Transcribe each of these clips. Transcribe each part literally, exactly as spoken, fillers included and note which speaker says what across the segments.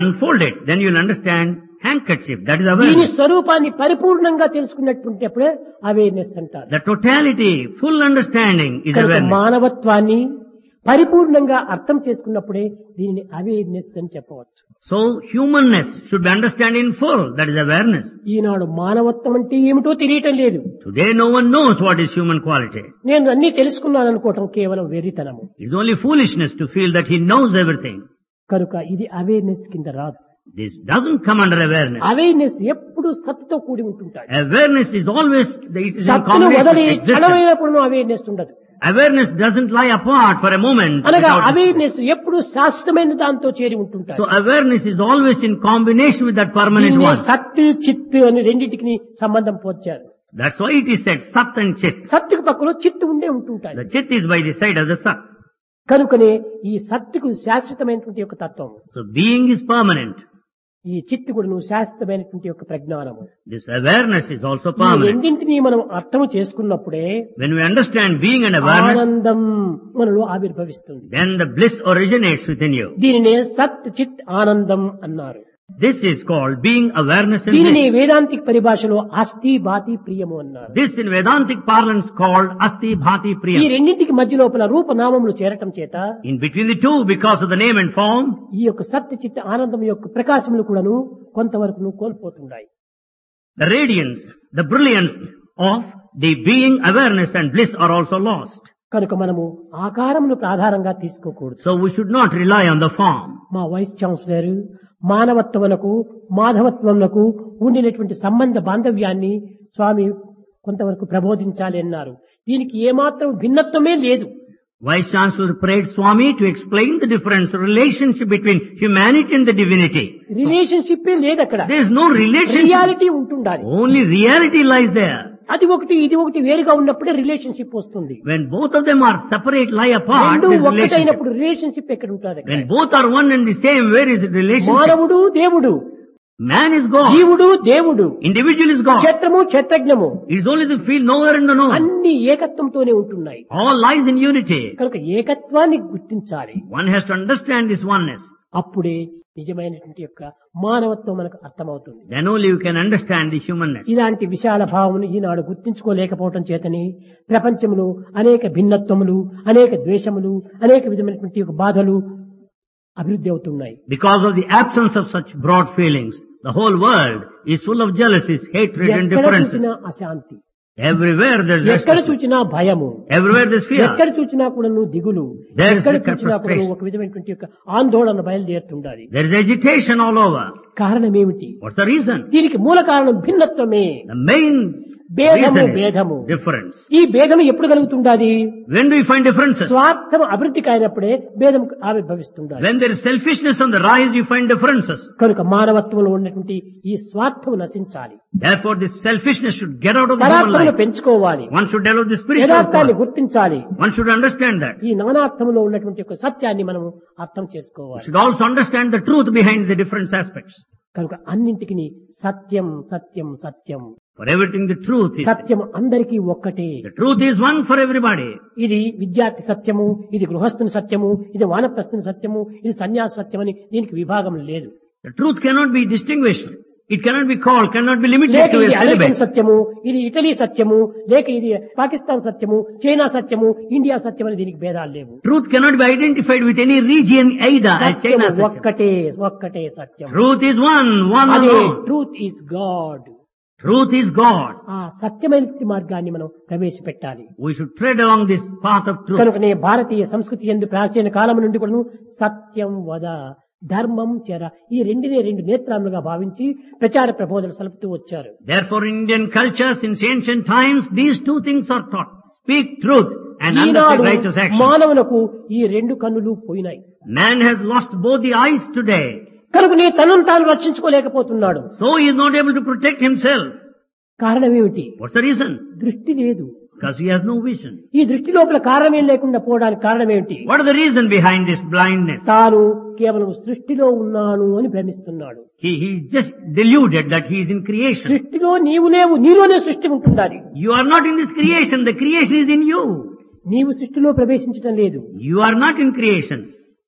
Speaker 1: unfold it, then you'll understand handkerchief. That is
Speaker 2: దీని
Speaker 1: awareness.
Speaker 2: స్వరూపాన్ని పరిపూర్ణంగా తెలుసుకున్నటువంటిప్పుడే అవేర్నెస్ అంటారు.
Speaker 1: The totality, full understanding is
Speaker 2: కనుక
Speaker 1: awareness.
Speaker 2: మానవత్వాన్ని పరిపూర్ణంగా అర్థం చేసుకున్నప్పుడే దీనిని అవేర్నెస్ అని చెప్పవచ్చు.
Speaker 1: So humanness should be understood in full. That is awareness.
Speaker 2: ఈనాడు మానవత్వం అంటే ఏమిటో తెలియటం లేదు.
Speaker 1: Today no one knows what is human quality.
Speaker 2: నేను అన్ని తెలుసుకున్నాను అనుకోవటం కేవలం వెర్రితనము.
Speaker 1: It's only foolishness to feel that he knows everything.
Speaker 2: కనుక ఇది అవేర్నెస్ కింద రాదు.
Speaker 1: This doesn't come under awareness.
Speaker 2: Awareness ఎప్పుడు సత్తుతో కూడి ఉంటుంటాయి.
Speaker 1: Awareness is always, it is in
Speaker 2: సత్తును
Speaker 1: combination
Speaker 2: వదలి
Speaker 1: with existence.
Speaker 2: క్షణమైనప్పుడు అవేర్నెస్ ఉండదు.
Speaker 1: Awareness doesn't lie apart for a moment.
Speaker 2: అనగా
Speaker 1: without-
Speaker 2: అవేర్నెస్ ఎప్పుడు శాశ్వతమైన దాంతో చేరి ఉంటుంటాయి.
Speaker 1: So awareness is always in combination with that permanent
Speaker 2: దీనినే
Speaker 1: one.
Speaker 2: సత్తు చిత్తు అని రెండింటికి సంబంధం పోర్చారు.
Speaker 1: That's why it is said Sat and Chit.
Speaker 2: సత్తుకు పక్కలో చిత్తు ఉండే ఉంటుంటాయి.
Speaker 1: The Chit is by the side of the Sat.
Speaker 2: కనుకనే ఈ సత్తుకు శాశ్వతమైనటువంటి యొక్క తత్వం,
Speaker 1: So being is permanent.
Speaker 2: ఈ చిత్తు కూడా నువ్వు శాశ్వతమైనటువంటి యొక్క ప్రజ్ఞానము.
Speaker 1: This awareness is also
Speaker 2: ఈ
Speaker 1: permanent.
Speaker 2: రెండింటినీ మనం అర్థం చేసుకున్నప్పుడే
Speaker 1: When we understand being and awareness,
Speaker 2: ఆనందం మనలో ఆవిర్భవిస్తుంది.
Speaker 1: then the bliss originates within you.
Speaker 2: దీనినే సత్ చిత్ ఆనందం అన్నారు.
Speaker 1: This is called being awareness and
Speaker 2: దీనిని
Speaker 1: bliss.
Speaker 2: వేదాంతిక పరిభాషలో అస్థి బాతి ప్రియము అన్నారు.
Speaker 1: This in Vedantic parlance called Asti Bhati
Speaker 2: ఈ
Speaker 1: Priyam.
Speaker 2: రెండింటికి మధ్య లోపల రూపనామములు చేరటం చేత
Speaker 1: In between the two, because of the name and form,
Speaker 2: ఈ యొక్క సత్ చిత్ ఆనందం యొక్క ప్రకాశములు కూడాను కొంతవరకు కోల్పోతున్నాయి.
Speaker 1: the radiance, the brilliance of the being awareness and bliss are also lost.
Speaker 2: కనుక మనము ఆకారమును ఆధారంగా తీసుకోకూడదు.
Speaker 1: So we should not rely on the form.
Speaker 2: మా వైస్ ఛాన్సలర్ మానవత్వమునకు మాధవత్వమునకు ఉండినటువంటి సంబంధ బాంధవ్యాన్ని స్వామి కొంతవరకు ప్రబోధించాలి అన్నారు. దీనికి ఏమాత్రం భిన్నత్వమే లేదు.
Speaker 1: Vice Chancellor prayed Swami to explain the difference, relationship between humanity and the divinity.
Speaker 2: Relationship లేదు అక్కడ.
Speaker 1: There is no relationship.
Speaker 2: Reality ఉంటుండాలి.
Speaker 1: Only reality lies there.
Speaker 2: అది ఒకటి ఇది ఒకటి వేరుగా ఉన్నప్పుడే రిలేషన్షిప్ వస్తుంది.
Speaker 1: When both of them are separate, lie apart,
Speaker 2: రెండు
Speaker 1: there is relationship.
Speaker 2: ఒక్కటైనప్పుడు రిలేషన్షిప్ ఎక్కడ ఉంటుంది అక్కడ?
Speaker 1: When both are one and the same, where is the relationship?
Speaker 2: మానవుడు దేవుడు,
Speaker 1: Man is God.
Speaker 2: జీవుడు దేవుడు,
Speaker 1: Individual is God.
Speaker 2: క్షేత్రము క్షేత్రజ్ఞము
Speaker 1: It is only the field knower and the known.
Speaker 2: అన్ని ఏకత్వంతోనే ఉంటున్నాయి.
Speaker 1: All lies in unity.
Speaker 2: కనుక ఏకత్వాన్ని గుర్తించాలి.
Speaker 1: One has to understand this oneness.
Speaker 2: అప్పుడే నిజమైనటువంటి యొక్క మానవత్వం మనకు అర్థమవుతుంది.
Speaker 1: Then only you can understand the humanness.
Speaker 2: ఇలాంటి విశాల భావమును ఈనాడు గుర్తించుకోలేకపోవటం చేతని ప్రపంచంలో అనేక భిన్నత్వములు, అనేక ద్వేషములు, అనేక విధమైనటువంటి యొక్క బాధలు అభివృద్ధి అవుతున్నాయి.
Speaker 1: Because of the absence of such broad feelings, the whole world is full of jealousies, hatred and
Speaker 2: ఎక్కడ
Speaker 1: differences.
Speaker 2: చూసినా అశాంతి,
Speaker 1: Everywhere there is
Speaker 2: ఎక్కడ
Speaker 1: restlessness.
Speaker 2: చూసినా భయము,
Speaker 1: Everywhere there is fear.
Speaker 2: ఎక్కడ చూసినా కూడా నువ్వు దిగులు,
Speaker 1: There is
Speaker 2: ఎక్కడ
Speaker 1: the
Speaker 2: చూసినా కూడా
Speaker 1: frustration.
Speaker 2: ఒక విధమైనటువంటి యొక్క ఆందోళన బయలుదేరుతుండాలి.
Speaker 1: There is agitation all over.
Speaker 2: కారణం ఏమిటి?
Speaker 1: What's the reason?
Speaker 2: దీనికి మూల కారణం భిన్నత్వమే.
Speaker 1: The main
Speaker 2: భేదము
Speaker 1: reason
Speaker 2: భేదము.
Speaker 1: is difference.
Speaker 2: ఈ భేదం ఎప్పుడు కలుగుతుండాది?
Speaker 1: When do we find differences?
Speaker 2: స్వార్థం అభివృద్ధికి అయినప్పుడే భేదం ఆవిర్భవిస్తుండాలి.
Speaker 1: When there is selfishness on the rise, you find differences.
Speaker 2: కనుక మానవత్వంలో ఉన్నటువంటి ఈ స్వార్థం నశించాలి.
Speaker 1: Therefore, this selfishness should get out of the human
Speaker 2: పరాత్మను
Speaker 1: life.
Speaker 2: పెంచుకోవాలి.
Speaker 1: One should develop the spiritual
Speaker 2: యథార్థాన్ని
Speaker 1: power.
Speaker 2: గుర్తించాలి.
Speaker 1: One should understand that.
Speaker 2: ఈ నానార్థంలో ఉన్నటువంటి ఒక సత్యాన్ని మనము అర్థం
Speaker 1: We
Speaker 2: చేసుకోవాలి.
Speaker 1: should also understand the truth behind the different aspects.
Speaker 2: కనుక అన్నింటికి సత్యం సత్యం సత్యం.
Speaker 1: For everything, the truth is.
Speaker 2: సత్యం అందరికీ ఒక్కటే.
Speaker 1: The truth is one for everybody.
Speaker 2: ఇది విద్యార్థి సత్యము, ఇది గృహస్థుని సత్యము, ఇది వానప్రస్థుని సత్యము, ఇది సన్యాసి సత్యమని దీనికి విభాగం లేదు.
Speaker 1: The truth cannot be distinguished. It cannot be called, cannot be limited
Speaker 2: లేక
Speaker 1: to a
Speaker 2: ఇది అమెరికన్
Speaker 1: syllabus.
Speaker 2: సత్యము, ఇది ఇటలీ సత్యము, లేక ఇది పాకిస్తాన్ సత్యము, చైనా సత్యము, ఇండియా సత్యం అని దీనికి భేదాలు లేవు.
Speaker 1: Truth cannot be identified with any region either as
Speaker 2: సత్యము
Speaker 1: China Satyam.
Speaker 2: ఒక్కటే ఒక్కటే సత్యం.
Speaker 1: Truth is one, one
Speaker 2: అదే
Speaker 1: alone.
Speaker 2: Truth is God.
Speaker 1: Truth is God.
Speaker 2: ఆ సత్యమైన మార్గాన్ని మనం ప్రవేశపెట్టాలి.
Speaker 1: We should tread along this path of truth.
Speaker 2: కనుకనే భారతీయ సంస్కృతి యందు ప్రాచీన కాలం నుండి కూడా సత్యం వద ధర్మం చెర ఈ రెండినే రెండు నేత్రాలుగా భావించి ప్రచార ప్రబోధనలు సలుపుతూ వచ్చారు.
Speaker 1: Therefore, in Indian culture, since ancient times, these two things are taught. Speak truth and
Speaker 2: Eenadu
Speaker 1: undertake righteous action.
Speaker 2: మానవులకు ఈ రెండు కన్నులు పోయినాయి.
Speaker 1: Man has lost both the eyes today.
Speaker 2: కనుక నీ తనను తాను రక్షించుకోలేకపోతున్నాడు.
Speaker 1: So he is not able to protect himself.
Speaker 2: కారణం ఏమిటి?
Speaker 1: What's the reason?
Speaker 2: దృష్టి లేదు.
Speaker 1: Because he has no vision.
Speaker 2: ఈ దృష్టి లోపల కారణమేం లేకుండా పోవడానికి కారణం ఏమిటి?
Speaker 1: What is the reason behind this blindness?
Speaker 2: తాను కేవలం సృష్టిలో ఉన్నాను అని భ్రమిస్తున్నాడు.
Speaker 1: He, he is just deluded that he is in creation.
Speaker 2: సృష్టిలో నీవు లేవు, నీలోనే సృష్టి ఉంటుండాలి.
Speaker 1: You are not in this creation. The creation is in you.
Speaker 2: నీవు సృష్టిలో ప్రవేశించడం లేదు.
Speaker 1: You are not in creation.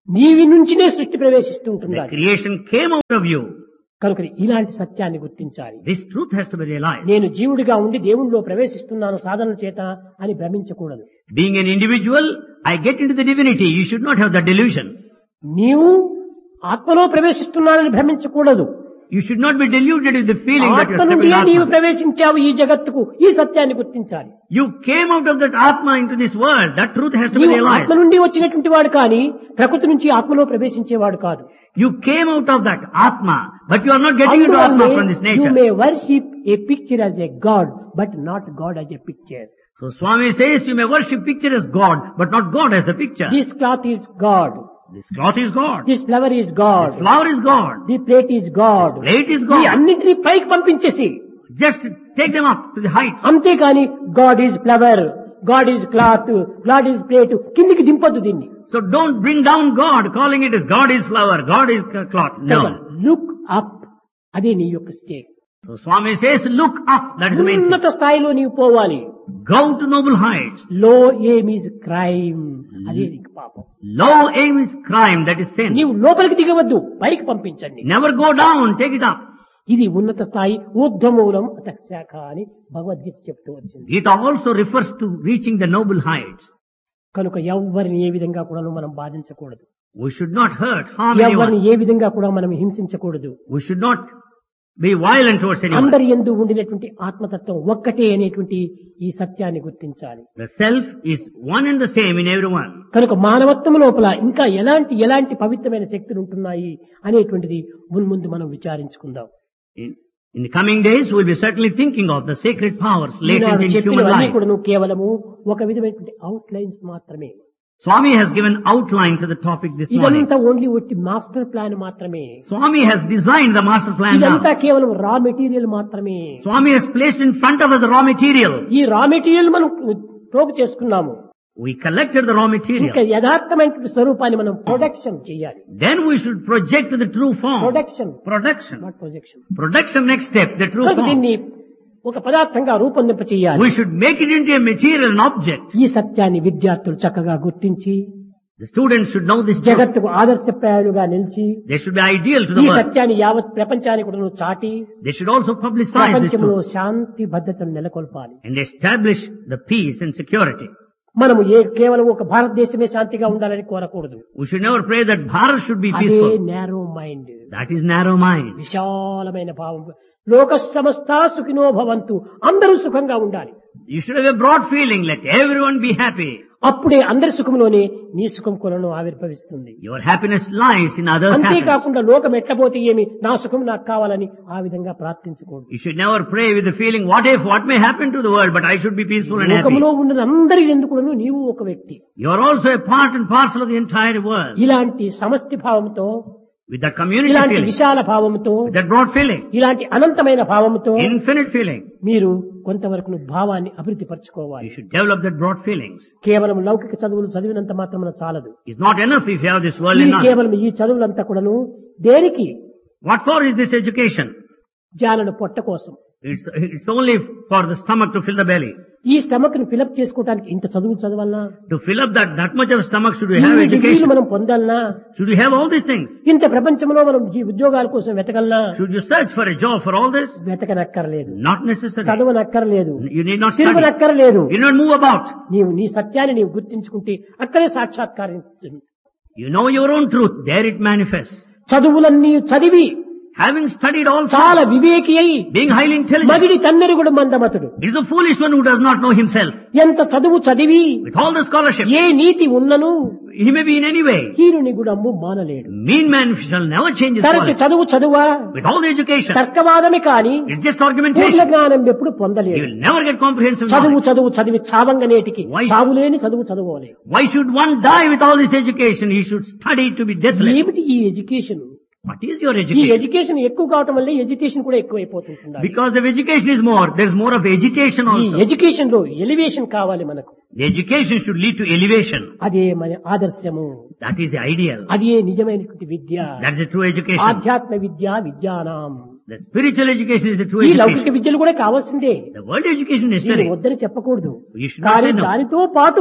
Speaker 2: నీవి నుంచినే సృష్టి ప్రవేశిస్తూ ఉంటుంది.
Speaker 1: The creation came out of you.
Speaker 2: కనుక ఇలాంటి సత్యాన్ని గుర్తించాలి.
Speaker 1: This truth has to be realized.
Speaker 2: నేను జీవుడిగా ఉండి దేవునిలో ప్రవేశిస్తున్నాను సాధన చేత అని భ్రమించకూడదు.
Speaker 1: Being an individual, I get into the divinity. You should not have that delusion.
Speaker 2: నీవు ఆత్మలో ప్రవేశిస్తున్నానని భ్రమించకూడదు.
Speaker 1: You should not be deluded with the feeling that you
Speaker 2: ఆత్మ
Speaker 1: are
Speaker 2: నుండి
Speaker 1: stepping
Speaker 2: నీవు
Speaker 1: Atma.
Speaker 2: ప్రవేశించావు ఈ జగత్తుకు, ఈ సత్యాన్ని గుర్తించాలి.
Speaker 1: You came out of that Atma into this world. That truth has to be
Speaker 2: నీవు
Speaker 1: realized.
Speaker 2: ఆత్మ నుండి వచ్చినటువంటి వాడు కానీ ప్రకృతి నుంచి ఆత్మలో ప్రవేశించేవాడు కాదు.
Speaker 1: You came out of that Atma, but you are not getting into Atma from this
Speaker 2: You
Speaker 1: nature.
Speaker 2: may worship a picture as a god, but not God as a picture.
Speaker 1: So Swami says you may worship picture as God, but not God as the picture.
Speaker 2: This cloth is God.
Speaker 1: This cloth is God.
Speaker 2: This flower is God.
Speaker 1: This flower is God.
Speaker 2: The plate is God.
Speaker 1: This plate is
Speaker 2: ఈ
Speaker 1: God.
Speaker 2: అన్నింటినీ పైకి పంపించేసి
Speaker 1: Just take them up to the heights.
Speaker 2: అంతేకాని God is flower, God is cloth, God is plate కిందికి దింపొద్దు దీన్ని.
Speaker 1: So don't bring down God, calling it as God is flower, God is cloth. No.
Speaker 2: Look up, అదే నీ యొక్క state.
Speaker 1: So Swami says, look up. That is the main
Speaker 2: ఉన్నత
Speaker 1: thing.
Speaker 2: స్థాయిలో నీవు పోవాలి.
Speaker 1: Go to noble heights.
Speaker 2: లో aim is crime, అదే నీకు పాపం.
Speaker 1: Low aim is crime. That is sin.
Speaker 2: నీవు లోపలికి దిగవద్దు, పైకి పంపించండి.
Speaker 1: Never go down. Take it up.
Speaker 2: ఇది ఉన్నత స్థాయి, ఊర్ధ్వమూలం అతశాఖ అని భగవద్గీత చెప్తూ వచ్చింది.
Speaker 1: It also refers to reaching the noble heights.
Speaker 2: కనుక ఎవరిని ఏ విధంగా కూడా మనం బాధించకూడదు.
Speaker 1: We should not hurt, harm
Speaker 2: ఎవరిని
Speaker 1: anyone.
Speaker 2: ఏ విధంగా కూడా మనం హింసించకూడదు.
Speaker 1: We should not be violent towards anyone.
Speaker 2: అందరి యందు ఉండినటువంటి ఆత్మతత్వం ఒక్కటే అనేటువంటి ఈ సత్యాన్ని గుర్తించాలి.
Speaker 1: The self is one and the same in everyone.
Speaker 2: కనుక మానవత్వం లోపల ఇంకా ఎలాంటి ఎలాంటి పవిత్రమైన శక్తులు ఉంటున్నాయి అనేటువంటిది మున్ముందు మనం విచారించుకుందాం.
Speaker 1: In, in the coming days, we'll be certainly thinking of the sacred powers latent
Speaker 2: Eenadu
Speaker 1: in human
Speaker 2: చెప్పినవన్నీ
Speaker 1: life.
Speaker 2: కూడా కేవలము ఒక విధమైనటువంటి అవుట్ లైన్స్ మాత్రమే.
Speaker 1: Swami has given outline to the topic this morning.
Speaker 2: ఇదంతా ఓన్లీ ఒట్టి మాస్టర్ ప్లాన్ మాత్రమే.
Speaker 1: Swami has designed the master plan
Speaker 2: ఇదంతా
Speaker 1: now.
Speaker 2: కేవలం రా మెటీరియల్ మాత్రమే.
Speaker 1: Swami has placed in front of us the raw material.
Speaker 2: ఈ raw material మనం ప్రోగు చేసుకున్నాము.
Speaker 1: We collected the raw
Speaker 2: ఇంకా
Speaker 1: material.
Speaker 2: యథార్థమైనటువంటి స్వరూపాన్ని మనం ప్రొడక్షన్ చేయాలి.
Speaker 1: Then we should project the true form.
Speaker 2: Production,
Speaker 1: Production.
Speaker 2: Not projection.
Speaker 1: Production next step, the true
Speaker 2: కనుక
Speaker 1: form.
Speaker 2: దీన్ని ఒక పదార్థంగా రూపొందింప చేయాలి.
Speaker 1: We should make it into a material, an object.
Speaker 2: ఈ సత్యాన్ని విద్యార్థులు చక్కగా గుర్తించి
Speaker 1: The students should know this truth.
Speaker 2: జగత్తుకు ఆదర్శప్రాయాలుగా నిలిచి
Speaker 1: They should be ideal to the
Speaker 2: ఈ
Speaker 1: world.
Speaker 2: సత్యాన్ని యావత్ ప్రపంచానికి కూడా చాటి
Speaker 1: They should also publicize this
Speaker 2: ప్రపంచంలో
Speaker 1: truth
Speaker 2: శాంతి భద్రతను నెలకొల్పాలి.
Speaker 1: and establish the peace and security.
Speaker 2: మనము ఏ కేవలం ఒక భారతదేశమే శాంతిగా ఉండాలని కోరకూడదు.
Speaker 1: We should never pray that Bharat should be
Speaker 2: అదే
Speaker 1: peaceful.
Speaker 2: Narrow mind,
Speaker 1: That is narrow mind.
Speaker 2: విశాలమైన భావం. లోక సమస్త సుఖినో భవంతు, అందరూ సుఖంగా ఉండాలి.
Speaker 1: You should have a broad feeling, let everyone be happy.
Speaker 2: అప్పుడే అందరి సుఖంలోనే నీ సుఖం కొలను ఆవిర్భవిస్తుంది.
Speaker 1: Your happiness lies in others' happiness.
Speaker 2: అంతేకాకుండా లోకం ఎట్లపోతే ఏమి, నా సుఖం నాకు కావాలని ఆ విధంగా ప్రార్థించకూడదు.
Speaker 1: You should never pray with the feeling, what if, what may happen to the world, but I should be peaceful and happy.
Speaker 2: లోకంలో ఉన్న అందరి ఎందుకు నీవు ఒక వ్యక్తి.
Speaker 1: You are also a part and parcel of the entire world.
Speaker 2: ఇలాంటి సమష్టి భావంతో,
Speaker 1: With that community
Speaker 2: ఇలాంటి
Speaker 1: feeling,
Speaker 2: విశాల భావంతో,
Speaker 1: with that broad feeling,
Speaker 2: ఇలాంటి అనంతమైన భావంతో
Speaker 1: infinite feeling,
Speaker 2: మీరు కొంతవరకు భావాన్ని అభివృద్ధి పరచుకోవాలి.
Speaker 1: you should develop that broad feelings.
Speaker 2: కేవలం లౌకిక చదువులు చదివినంత మాత్రమే చాలదు.
Speaker 1: It's not enough if you have this worldly
Speaker 2: ఇది
Speaker 1: knowledge.
Speaker 2: కేవలం ఈ చదువులంతా కూడాను దేనికి?
Speaker 1: What for is this education?
Speaker 2: జానను పొట్ట కోసం.
Speaker 1: It's, it's only for the stomach to fill the belly.
Speaker 2: ఈ స్టమక్ ను ఫిలప్ చేసుకోవడానికి ఇంత చదువులు చదవాలనా?
Speaker 1: To fill up that, that much of stomach should we have
Speaker 2: ఇన్ని డిగ్రీలు
Speaker 1: education?
Speaker 2: మనం పొందాలనా?
Speaker 1: Should we have all these things?
Speaker 2: ఇంత ప్రపంచంలో మనం ఈ ఉద్యోగాల కోసం వెతకల్నా?
Speaker 1: Should you search for a job for all this?
Speaker 2: వెతకనక్కర్లేదు,
Speaker 1: Not necessary.
Speaker 2: చదవనక్కర్లేదు,
Speaker 1: You need not study.
Speaker 2: తిరగనక్కర్లేదు.
Speaker 1: You need not move about.
Speaker 2: నీవు నీ సత్యాన్ని నీవు గుర్తించుకుంటే అక్కడే సాక్షాత్కారం.
Speaker 1: You know your own truth. There it manifests.
Speaker 2: చదువులన్నీ చదివి
Speaker 1: Having studied all,
Speaker 2: చాలా వివేకి అయి
Speaker 1: being highly intelligent,
Speaker 2: మగిడి తన్నెరుగుడు మందమతుడు.
Speaker 1: is a foolish one who does not know himself.
Speaker 2: ఎంత చదువు చదివి
Speaker 1: With all the scholarship,
Speaker 2: ఏ నీతి ఉన్నను
Speaker 1: he may be in any way.
Speaker 2: హీరుని గుడంబు మానలేడు.
Speaker 1: Mean man shall never change his
Speaker 2: తరచి
Speaker 1: quality.
Speaker 2: చదువు చదువా,
Speaker 1: With all the education,
Speaker 2: తర్కవాదమే కాని
Speaker 1: it's just
Speaker 2: Purna
Speaker 1: argumentation.
Speaker 2: జ్ఞానం ఎప్పుడు
Speaker 1: You
Speaker 2: పొందలేడు.
Speaker 1: will never get comprehensive
Speaker 2: చదువు
Speaker 1: knowledge.
Speaker 2: చదువు చదివి చావంగనేటికి
Speaker 1: Why?
Speaker 2: చావులేని చదువు చదువులే.
Speaker 1: Why should one die with all this education? He should study to be deathless.
Speaker 2: ఏమిటి ఈ ఎడ్యుకేషన్?
Speaker 1: What is your
Speaker 2: ఈ
Speaker 1: education?
Speaker 2: ఎడ్యుకేషన్ ఎక్కువ కావటం వల్ల ఎడ్యుకేషన్ కూడా ఎక్కువైపోతుంటుంది.
Speaker 1: Because if education is more, there is more of agitation
Speaker 2: ఈ
Speaker 1: also.
Speaker 2: Education లో elevation కావాలి మనకు.
Speaker 1: The education should lead to elevation.
Speaker 2: అదే మన ఆదర్శము,
Speaker 1: That is the ideal.
Speaker 2: అదే నిజమైనటువంటి విద్య.
Speaker 1: That's the true education.
Speaker 2: ఆధ్యాత్మ Vidya విద్యానాం.
Speaker 1: The spiritual education is the true
Speaker 2: ఈ లౌకిక
Speaker 1: education.
Speaker 2: విద్యలు కూడా కావాల్సిందే,
Speaker 1: The world education is
Speaker 2: దీన్ని
Speaker 1: necessary.
Speaker 2: వద్దని చెప్పకూడదు.
Speaker 1: You should not
Speaker 2: కానీ
Speaker 1: say no.
Speaker 2: దానితో పాటు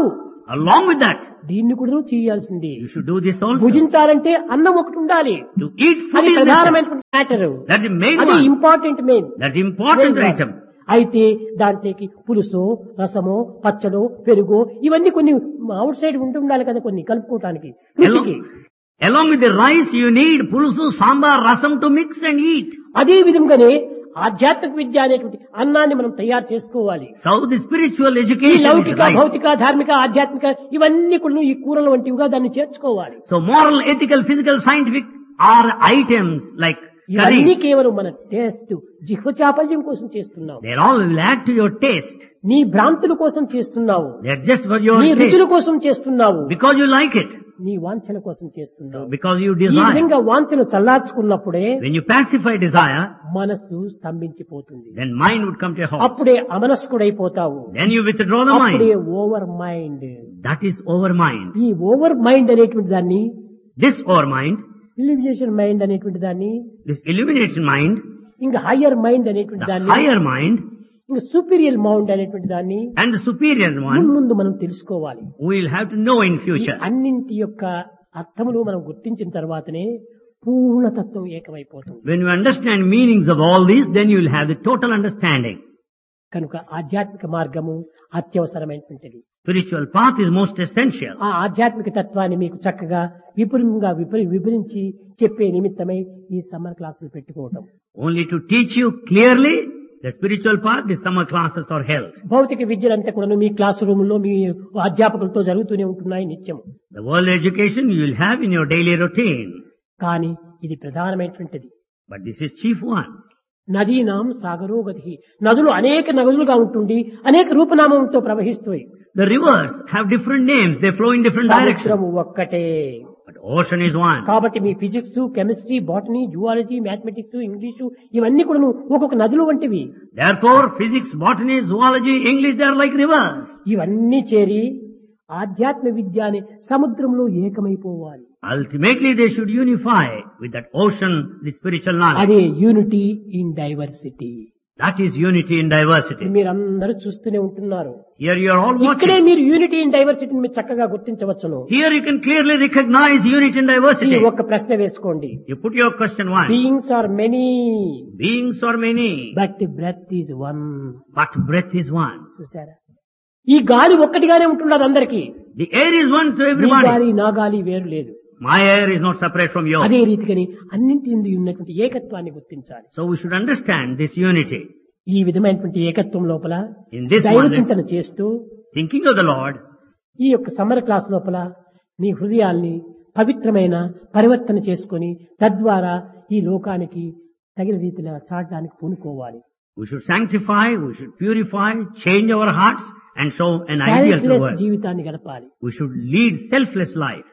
Speaker 1: Along with that,
Speaker 2: దీన్ని కూడా చేయాల్సిందే.
Speaker 1: you should do this also.
Speaker 2: భుజించాలంటే అన్నం ఒకటి ఉండాలి.
Speaker 1: To eat food
Speaker 2: అది
Speaker 1: is necessary.
Speaker 2: ప్రధానమైనటువంటి మ్యాటర్.
Speaker 1: That's the main
Speaker 2: అది
Speaker 1: one.
Speaker 2: Important main.
Speaker 1: That's the important item.
Speaker 2: అయితే దాంట్లోకి పులుసో రసమో పచ్చడో పెరుగో ఇవన్నీ కొన్ని అవుట్ సైడ్ ఉంటూ ఉండాలి కదా, కొన్ని కలుపుకోవటానికి రుచికి.
Speaker 1: Along, along with the rice, you need pulusu, sambar, rasam to mix and eat.
Speaker 2: అదే విధంగానే ఆధ్యాత్మిక విద్య అనేటువంటి అన్నాన్ని మనం తయారు చేసుకోవాలి.
Speaker 1: So the spiritual
Speaker 2: ఈ
Speaker 1: education is
Speaker 2: లౌకిక
Speaker 1: right.
Speaker 2: భౌతిక ధార్మిక ఆధ్యాత్మిక ఇవన్నీ కూడా ఈ కూరల వంటివిగా దాన్ని చేర్చుకోవాలి.
Speaker 1: So moral, ethical, physical, scientific are items like
Speaker 2: ఇవన్నీ
Speaker 1: curries.
Speaker 2: కేవలం మన టేస్ట్ జిహ్వ చాపల్యం కోసం చేస్తున్నావు.
Speaker 1: They all will add to your taste.
Speaker 2: నీ భ్రాంతుల కోసం చేస్తున్నావు.
Speaker 1: They're just for your
Speaker 2: నీ
Speaker 1: taste.
Speaker 2: రుచుల కోసం చేస్తున్నావు.
Speaker 1: Because you like it.
Speaker 2: నీ వాంఛల కోసం చేస్తున్నావు.
Speaker 1: Because you
Speaker 2: ఈ
Speaker 1: desire.
Speaker 2: విధంగా వాంఛను చల్లార్చుకున్నప్పుడే
Speaker 1: When you pacify desire,
Speaker 2: మనస్సు స్తంభించిపోతుంది.
Speaker 1: then mind would come to a halt.
Speaker 2: అప్పుడే అమనస్కుడైపోతావు.
Speaker 1: Then you withdraw the
Speaker 2: అప్పుడే
Speaker 1: mind.
Speaker 2: Over mind.
Speaker 1: That is over mind.
Speaker 2: ఈ ఓవర్ మైండ్ అనేటువంటి దాన్ని,
Speaker 1: This over mind,
Speaker 2: illumination mind అనేటువంటి దాన్ని,
Speaker 1: this illumination mind,
Speaker 2: ఇంకా higher mind అనేటువంటి
Speaker 1: the
Speaker 2: దాన్ని,
Speaker 1: higher mind,
Speaker 2: ఇంకా సూపీరియర్ మైండ్ అనేటువంటి దాన్ని
Speaker 1: and the superior
Speaker 2: ముందు
Speaker 1: one,
Speaker 2: ముందు మనం తెలుసుకోవాలి.
Speaker 1: we'll have to know in
Speaker 2: ఈ
Speaker 1: future.
Speaker 2: అన్నింటి యొక్క అర్థములు మనం గుర్తించిన తర్వాతనే పూర్ణతత్వం ఏకమైపోతుంది.
Speaker 1: When you understand meanings of all these, then you will have the total understanding.
Speaker 2: కనుక ఆధ్యాత్మిక మార్గము అత్యవసరమైనటువంటిది.
Speaker 1: Spiritual path is most essential.
Speaker 2: ఆ ఆధ్యాత్మిక తత్వాన్ని మీకు చక్కగా విపులంగా విపరి వివరించి చెప్పే నిమిత్తమై ఈ సమ్మర్ క్లాసులు పెట్టుకోవటం.
Speaker 1: Only to teach you clearly the spiritual path, the summer classes are held.
Speaker 2: భౌతిక విద్యలంతా కూడా మీ క్లాస్ రూమ్ లో మీ అధ్యాపకులతో జరుగుతూనే ఉంటున్నాయి నిత్యం.
Speaker 1: The world education you will have in your daily routine.
Speaker 2: కానీ ఇది ప్రధానమైనటువంటిది.
Speaker 1: But this is chief one.
Speaker 2: నదీనాం సాగరోగతి. నదులు అనేక నదులుగా ఉంటుండి అనేక రూపనామంతో ప్రవహిస్తాయి.
Speaker 1: The rivers have different names. They flow in different directions.
Speaker 2: సముద్రము ఒక్కటే.
Speaker 1: But ocean is one.
Speaker 2: కాబట్టి మీ physics, chemistry, botany, zoology, mathematics, English ఇవన్నీ కూడా ఒక్కొక్క నదులు వంటివి.
Speaker 1: Therefore, physics, botany, zoology, English, they are like rivers.
Speaker 2: ఇవన్నీ చేరి ఆధ్యాత్మ విద్య అనే సముద్రంలో ఏకమైపోవాలి.
Speaker 1: Ultimately, they should unify with that ocean, the spiritual knowledge.
Speaker 2: అదే unity in diversity.
Speaker 1: That is unity in diversity.
Speaker 2: మీరందరూ చూస్తూనే ఉంటున్నారు.
Speaker 1: Here you are all
Speaker 2: ఇక్కడే
Speaker 1: watching.
Speaker 2: మీరు యూనిటీ ఇన్ డైవర్సిటీని మీరు చక్కగా గుర్తించవచ్చును.
Speaker 1: Here you can clearly recognize unity in
Speaker 2: ఈ
Speaker 1: diversity.
Speaker 2: ఒక్క ప్రశ్న వేసుకోండి.
Speaker 1: You put your question one.
Speaker 2: Beings are many
Speaker 1: Beings are many,
Speaker 2: but breath is one.
Speaker 1: but breath is one.
Speaker 2: చూసారా? ఈ గాలి ఒక్కటిగానే ఉంటున్నారు అందరికీ.
Speaker 1: The air is one to
Speaker 2: me
Speaker 1: everybody.
Speaker 2: గాలి నా గాలి వేరు లేదు.
Speaker 1: My air is not separate from yours.
Speaker 2: అదే రీతిగాని అన్నింటి నుండి ఉన్నటువంటి ఏకత్వాన్ని గుర్తించాలి.
Speaker 1: So we should understand this unity.
Speaker 2: ఈ విధమైనటువంటి ఏకత్వం లోపల
Speaker 1: In this
Speaker 2: దైవ
Speaker 1: oneness,
Speaker 2: చింతన చేస్తూ
Speaker 1: thinking of the Lord,
Speaker 2: ఈ యొక్క సమర క్లాస్ లోపల మీ హృదయాల్ని పవిత్రమైన పరివర్తన చేసుకొని తద్వారా ఈ లోకానికి తగిన రీతిలో చాటడానికి పూనుకోవాలి.
Speaker 1: we should sanctify, we should purify, change our hearts and show an ideal to the
Speaker 2: selfless
Speaker 1: world.
Speaker 2: జీవితాన్ని గడపాలి.
Speaker 1: We should lead selfless life.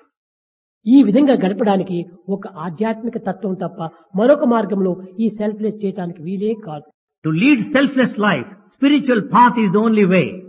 Speaker 2: ఈ విధంగా గడపడానికి ఒక ఆధ్యాత్మిక తత్వం తప్ప మరొక మార్గంలో ఈ సెల్ఫ్లెస్ చేయడానికి వీలే కాదు.
Speaker 1: To lead selfless life, spiritual path is the only way.